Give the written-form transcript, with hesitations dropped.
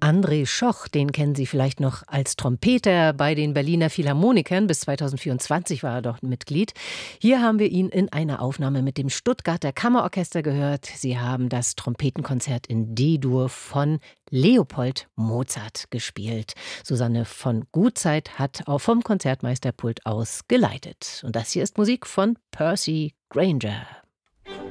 André Schoch, den kennen Sie vielleicht noch als Trompeter bei den Berliner Philharmonikern. Bis 2024 war er dort Mitglied. Hier haben wir ihn in einer Aufnahme mit dem Stuttgarter Kammerorchester gehört. Sie haben das Trompetenkonzert in D-Dur von Leopold Mozart gespielt. Susanne von Gutzeit hat auch vom Konzertmeisterpult aus geleitet. Und das hier ist Musik von Percy Grainger.